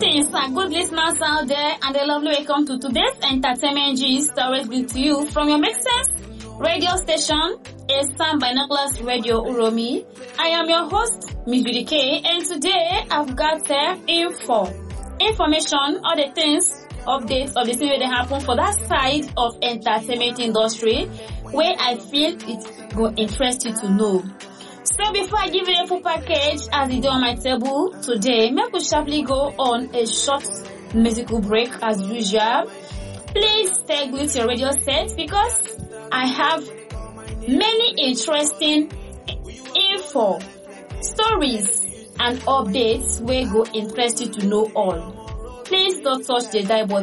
Greetings, good listeners out there, and a lovely welcome to today's entertainment gist, always good to you from your Make Sense radio station, Eastern Binoculars Radio Uromi. I am your host, Miss Judy K, and today I've got information, all the things, updates of the things that happen for that side of entertainment industry, where I feel it will interest you to know. So before I give you a full package as it do on my table today, may we sharply go on a short musical break as usual. Please stay with your radio set because I have many interesting info, stories and updates where go interest you to know all. Please don't touch the dial button.